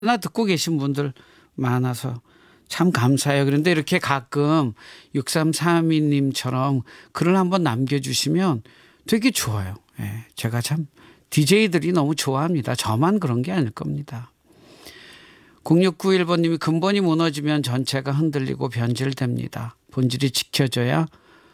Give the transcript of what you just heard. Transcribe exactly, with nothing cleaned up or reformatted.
나 듣고 계신 분들 많아서 참 감사해요. 그런데 이렇게 가끔 육삼삼이 님처럼 글을 한번 남겨주시면 되게 좋아요. 예, 제가 참 디제이들이 너무 좋아합니다. 저만 그런 게 아닐 겁니다. 공육구일 번님이 근본이 무너지면 전체가 흔들리고 변질됩니다. 본질이 지켜져야